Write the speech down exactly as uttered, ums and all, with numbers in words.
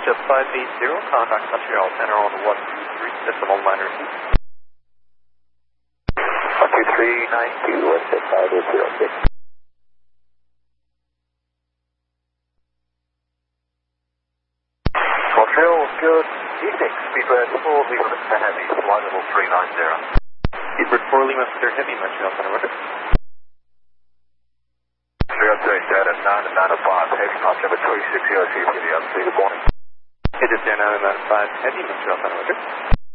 Just five eight zero, contact Montreal Center on one two three, decimal nine receipt. one two three nine two, what's it, five eight zero six. Montreal, good evening. Speedbird four, Lima Mister Heavy, flight level three nine zero. Speedbird four, Lima Mister Heavy, Montreal Center, roger. three oh three, data nine nine five, heavy contact number three six zero two, for the unseen, good morning. Digit nine nine five, Heavy, Montreal Center, roger.